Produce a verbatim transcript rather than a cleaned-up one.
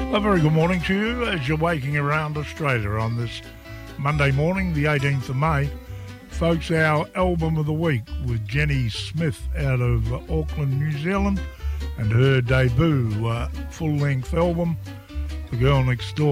A very good morning to you as you're waking around Australia on this Monday morning, the eighteenth of May. Folks, our album of the week with Jenny Smith out of Auckland, New Zealand, and her debut uh, full-length album, The Girl Next Door.